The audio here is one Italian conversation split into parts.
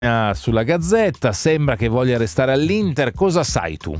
sulla Gazzetta, sembra che voglia restare all'Inter. Cosa sai tu?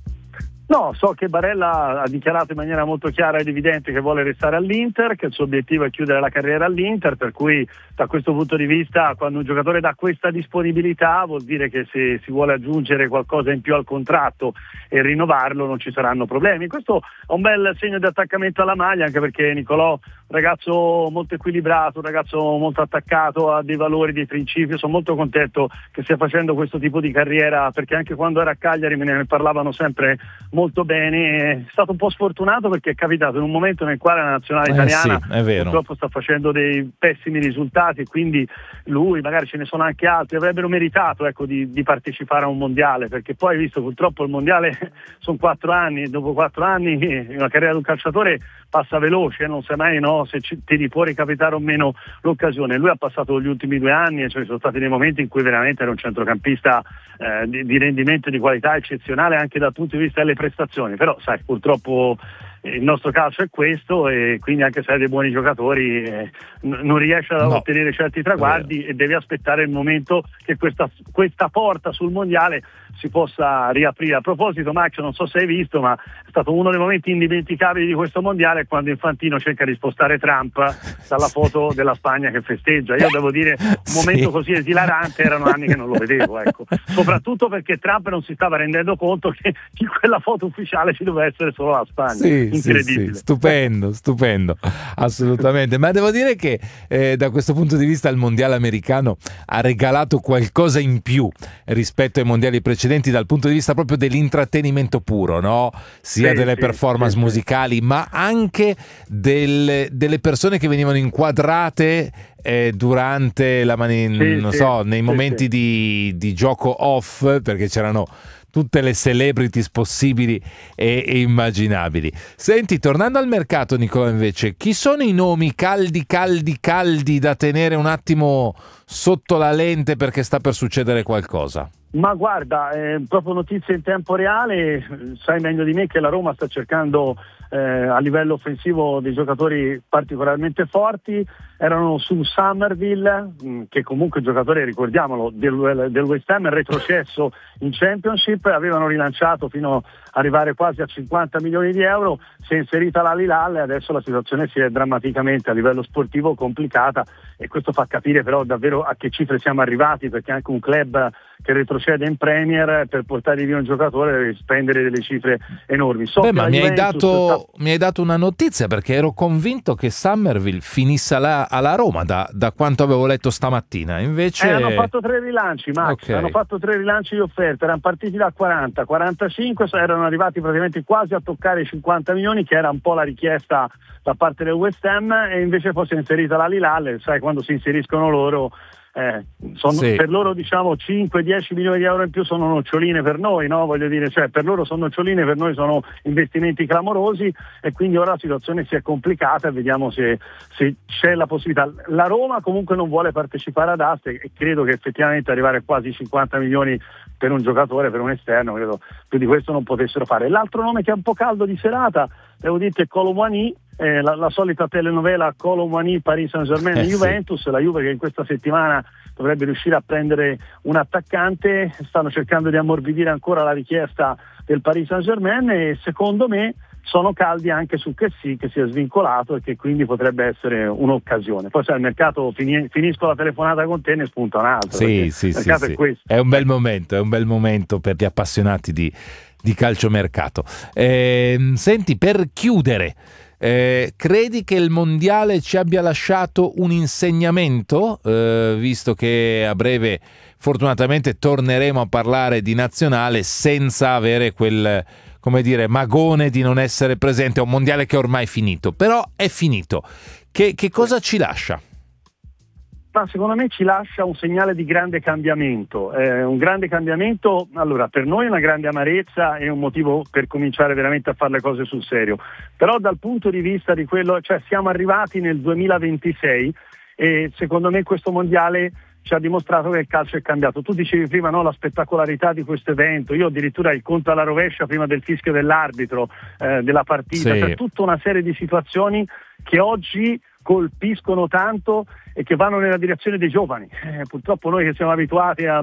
No, so che Barella ha dichiarato in maniera molto chiara ed evidente che vuole restare all'Inter, che il suo obiettivo è chiudere la carriera all'Inter, per cui da questo punto di vista quando un giocatore dà questa disponibilità vuol dire che se si vuole aggiungere qualcosa in più al contratto e rinnovarlo non ci saranno problemi. Questo è un bel segno di attaccamento alla maglia, anche perché Nicolò, un ragazzo molto equilibrato, un ragazzo molto attaccato, ha dei valori, dei principi. Io sono molto contento che stia facendo questo tipo di carriera, perché anche quando era a Cagliari me ne parlavano sempre molto bene. È stato un po' sfortunato perché è capitato in un momento nel quale la nazionale italiana purtroppo sta facendo dei pessimi risultati, quindi lui, magari ce ne sono anche altri, avrebbero meritato di partecipare a un mondiale, perché poi visto purtroppo il mondiale sono 4 anni e dopo 4 anni una carriera di un calciatore passa veloce, non sai mai se ti può ricapitare o meno l'occasione. Lui ha passato gli ultimi 2 anni e ci sono stati dei momenti in cui veramente era un centrocampista di rendimento e di qualità eccezionale anche dal punto di vista delle prestazioni, però sai, purtroppo il nostro calcio è questo e quindi anche se hai dei buoni giocatori non riesce ad ottenere certi traguardi e devi aspettare il momento che questa porta sul mondiale si possa riaprire. A proposito, Max, non so se hai visto, ma è stato uno dei momenti indimenticabili di questo mondiale quando Infantino cerca di spostare Trump dalla foto della Spagna che festeggia. Io devo dire, un momento così esilarante erano anni che non lo vedevo, ecco. Soprattutto perché Trump non si stava rendendo conto che in quella foto ufficiale ci doveva essere solo la Spagna. Incredibile. Sì, stupendo, assolutamente. Ma devo dire che da questo punto di vista il mondiale americano ha regalato qualcosa in più rispetto ai mondiali precedenti dal punto di vista proprio dell'intrattenimento puro, no? Sia delle performance musicali, ma anche delle persone che venivano inquadrate durante nei momenti di gioco off, perché c'erano tutte le celebrities possibili e immaginabili. Senti, tornando al mercato, Nicolò, invece, chi sono i nomi caldi da tenere un attimo sotto la lente perché sta per succedere qualcosa? Ma guarda, proprio notizie in tempo reale, sai meglio di me che la Roma sta cercando a livello offensivo dei giocatori particolarmente forti. Erano su Summerville, che comunque il giocatore, ricordiamolo, del West Ham, è retrocesso in Championship, avevano rilanciato fino ad arrivare quasi a 50 milioni di euro, si è inserita l'Al Hilal e adesso la situazione si è drammaticamente a livello sportivo complicata e questo fa capire però davvero a che cifre siamo arrivati, perché anche un club che retrocede in Premier per portare via un giocatore deve spendere delle cifre enormi. Ma mi hai dato una notizia, perché ero convinto che Summerville finisse alla Roma da quanto avevo letto stamattina, invece hanno fatto 3 rilanci, Max. Hanno fatto 3 rilanci di offerta, erano partiti da 40, 45, erano arrivati praticamente quasi a toccare i 50 milioni, che era un po' la richiesta da parte del West Ham, e invece poi si è inserita l'Al Hilal. Sai, quando si inseriscono loro per loro 5-10 milioni di euro in più sono noccioline per noi, no? Voglio dire, per loro sono noccioline, per noi sono investimenti clamorosi, e quindi ora la situazione si è complicata e vediamo se c'è la possibilità. La Roma comunque non vuole partecipare ad aste e credo che effettivamente arrivare a quasi 50 milioni per un giocatore, per un esterno, credo più di questo non potessero fare. L'altro nome che è un po' caldo di serata, devo dire, è Kolo Muani. La solita telenovela Kolo Muani, Paris Saint-Germain, Juventus. La Juve che in questa settimana dovrebbe riuscire a prendere un attaccante, stanno cercando di ammorbidire ancora la richiesta del Paris Saint-Germain e secondo me sono caldi anche su che si è svincolato e che quindi potrebbe essere un'occasione. Poi sai, il mercato, finisco la telefonata con te e ne spunta un altro. Sì. È questo. È un bel momento per gli appassionati di calciomercato. Senti, per chiudere, credi che il mondiale ci abbia lasciato un insegnamento, visto che a breve fortunatamente torneremo a parlare di nazionale senza avere quel, magone di non essere presente a un mondiale che ormai è finito, però è finito. Che cosa ci lascia? Ma secondo me ci lascia un segnale di grande cambiamento, un grande cambiamento. Allora, per noi è una grande amarezza e un motivo per cominciare veramente a fare le cose sul serio, però dal punto di vista di quello, siamo arrivati nel 2026 e secondo me questo mondiale ci ha dimostrato che il calcio è cambiato. Tu dicevi prima, no, la spettacolarità di questo evento, io addirittura il conto alla rovescia prima del fischio dell'arbitro della partita, c'è tutta una serie di situazioni che oggi colpiscono tanto e che vanno nella direzione dei giovani. Purtroppo noi che siamo abituati a